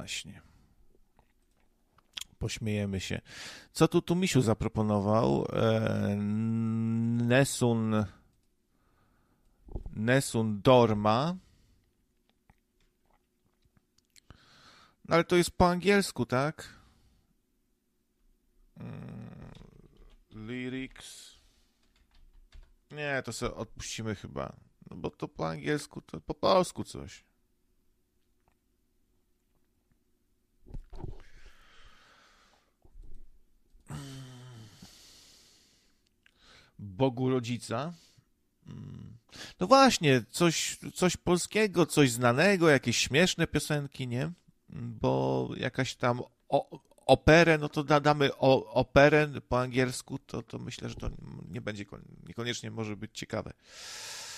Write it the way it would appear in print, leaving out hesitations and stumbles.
właśnie. Pośmiejemy się. Co tu Misiu zaproponował? Nessun Dorma. No ale to jest po angielsku, tak? Lyrics. Nie, to sobie odpuścimy chyba. No bo to po angielsku, to po polsku coś. Bogu Rodzica. No właśnie, coś polskiego, coś znanego, jakieś śmieszne piosenki, nie? Bo jakaś tam operę, no to damy operę po angielsku, to myślę, że to nie będzie, niekoniecznie może być ciekawe.